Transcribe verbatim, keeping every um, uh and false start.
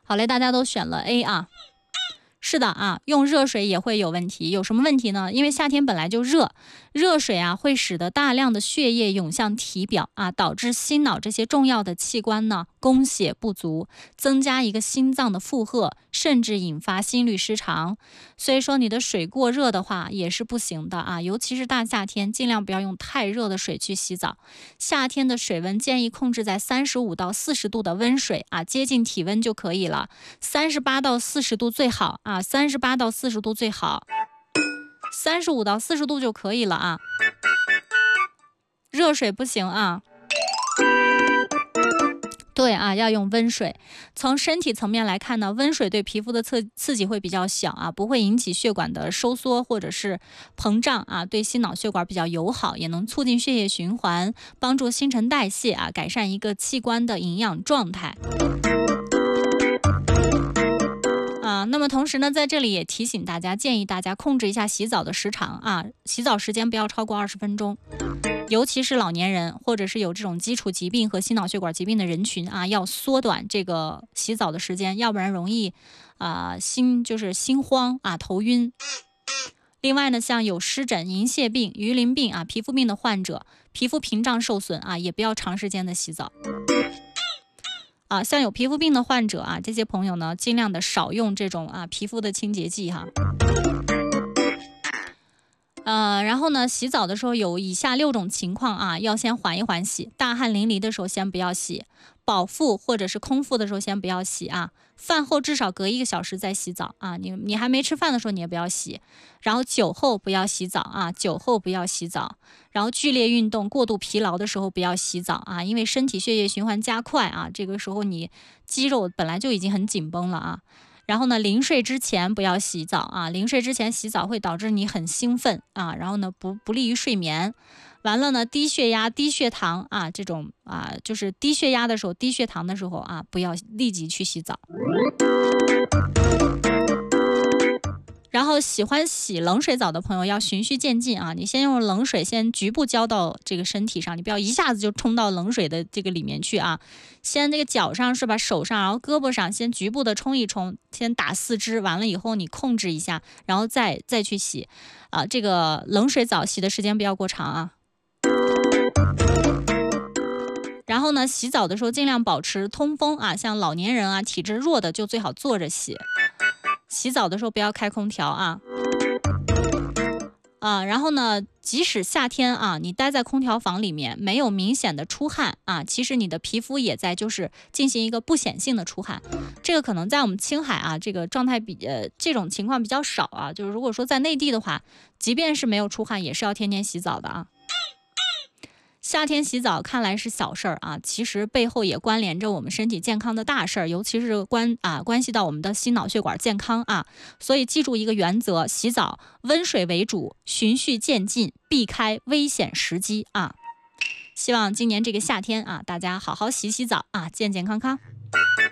好嘞，大家都选了 A 啊。是的啊，用热水也会有问题。有什么问题呢？因为夏天本来就热，热水啊会使得大量的血液涌向体表啊，导致心脑这些重要的器官呢供血不足，增加一个心脏的负荷，甚至引发心律失常。所以说你的水过热的话也是不行的啊，尤其是大夏天，尽量不要用太热的水去洗澡。夏天的水温建议控制在三十五到四十度的温水啊，接近体温就可以了。三十八到四十度最好啊，三十八到四十度最好，三十五到四十度就可以了啊。热水不行啊。对啊，要用温水。从身体层面来看呢，温水对皮肤的刺刺激会比较小啊，不会引起血管的收缩或者是膨胀啊，对心脑血管比较友好，也能促进血液循环，帮助新陈代谢啊，改善一个器官的营养状态。啊，那么同时呢，在这里也提醒大家，建议大家控制一下洗澡的时长啊，洗澡时间不要超过二十分钟。尤其是老年人或者是有这种基础疾病和心脑血管疾病的人群啊，要缩短这个洗澡的时间，要不然容易啊、呃、心就是心慌啊头晕。另外呢，像有湿疹、银屑病、鱼鳞病啊、皮肤病的患者，皮肤屏障受损啊，也不要长时间的洗澡。啊，像有皮肤病的患者啊，这些朋友呢，尽量的少用这种啊皮肤的清洁剂哈。呃，然后呢，洗澡的时候有以下六种情况啊，要先缓一缓洗。大汗淋漓的时候先不要洗，饱腹或者是空腹的时候先不要洗啊。饭后至少隔一个小时再洗澡啊。你你还没吃饭的时候你也不要洗。然后酒后不要洗澡啊，酒后不要洗澡。然后剧烈运动、过度疲劳的时候不要洗澡啊，因为身体血液循环加快啊，这个时候你肌肉本来就已经很紧绷了啊。然后呢，临睡之前不要洗澡啊，临睡之前洗澡会导致你很兴奋啊，然后呢不不利于睡眠。完了呢，低血压、低血糖啊，这种啊就是低血压的时候、低血糖的时候啊，不要立即去洗澡。然后喜欢洗冷水澡的朋友要循序渐进啊，你先用冷水先局部浇到这个身体上，你不要一下子就冲到冷水的这个里面去啊。先那个脚上是吧，手上，然后胳膊上先局部的冲一冲，先打四肢，完了以后你控制一下，然后再再去洗啊。这个冷水澡洗的时间不要过长啊。然后呢，洗澡的时候尽量保持通风啊，像老年人啊、体质弱的就最好坐着洗。洗澡的时候不要开空调啊，啊，然后呢，即使夏天啊，你待在空调房里面没有明显的出汗啊，其实你的皮肤也在就是进行一个不显性的出汗，这个可能在我们青海啊，这个状态比呃这种情况比较少啊，就是如果说在内地的话，即便是没有出汗，也是要天天洗澡的啊。夏天洗澡看来是小事儿啊，其实背后也关联着我们身体健康的大事儿，尤其是关啊关系到我们的心脑血管健康啊。所以记住一个原则：洗澡温水为主，循序渐进，避开危险时机啊。希望今年这个夏天啊，大家好好洗洗澡啊，健健康康。